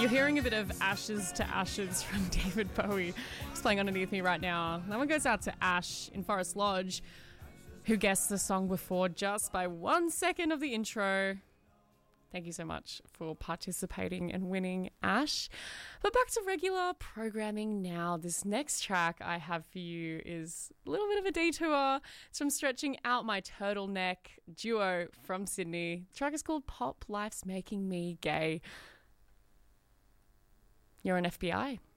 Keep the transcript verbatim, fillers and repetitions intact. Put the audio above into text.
You're hearing a bit of Ashes to Ashes from David Bowie. It's playing underneath me right now. That one goes out to Ash in Forest Lodge, who guessed the song before just by one second of the intro. Thank you so much for participating and winning, Ash. But back to regular programming now. This next track I have for you is a little bit of a detour. It's from Stretching Out My Turtleneck duo from Sydney. The track is called Pop Life's Making Me Gay. You're on F B I.